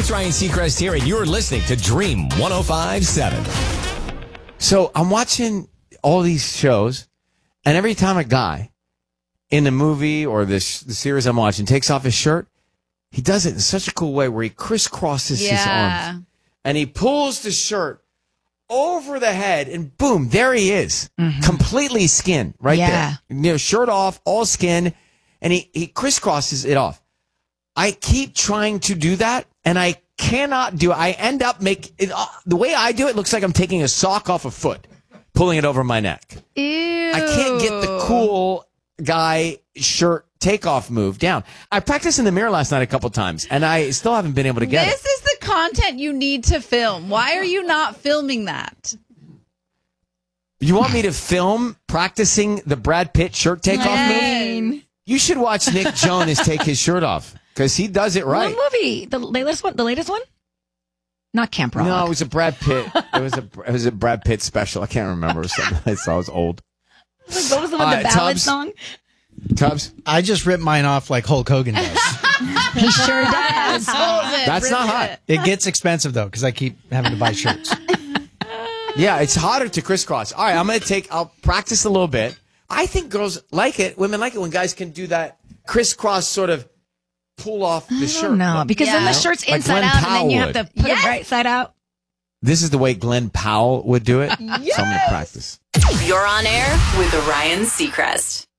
it's Ryan Seacrest here, and you're listening to Dream 105.7. So I'm watching all these shows, and every time a guy in the movie or the series I'm watching takes off his shirt, he does it in such a cool way where he crisscrosses his arms. And he pulls the shirt over the head, and boom, there he is. Completely skin right there. You know, shirt off, all skin, and he crisscrosses it off. I keep trying to do that, and I cannot do it. I end up the way I do it looks like I'm taking a sock off a foot, pulling it over my neck. Ew. I can't get the cool guy shirt takeoff move down. I practiced in the mirror last night a couple times, and I still haven't been able to get it. This is the content you need to film. Why are you not filming that? You want me to film practicing the Brad Pitt shirt takeoff move? You should watch Nick Jonas take his shirt off, because he does it right. What movie? The latest one? The latest one? Not Camp Rock. No, it was a Brad Pitt. It was a Brad Pitt special. I can't remember. I saw it was old. What was the one? The ballad song? Tubbs? I just ripped mine off like Hulk Hogan does. He sure does. That's not hot. It gets expensive, though, because I keep having to buy shirts. Yeah, it's hotter to crisscross. All right, I'll practice a little bit. I think girls like it. Women like it when guys can do that crisscross sort of pull off the shirt. No, because then the shirt's Like inside Glenn out, and then you Powell have to put it right side out. This is the way Glenn Powell would do it. So I'm going to practice. You're on air with Ryan Seacrest.